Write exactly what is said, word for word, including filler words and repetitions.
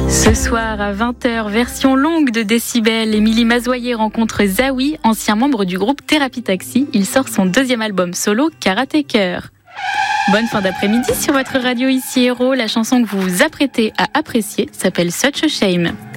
Ce soir à vingt heures, version longue de Décibel, Émilie Mazoyer rencontre Zawi, ancien membre du groupe Thérapie Taxi. Il sort son deuxième album solo, Karatékeur. Bonne fin d'après-midi sur votre radio ici Héros. La chanson que vous vous apprêtez à apprécier s'appelle Such a Shame.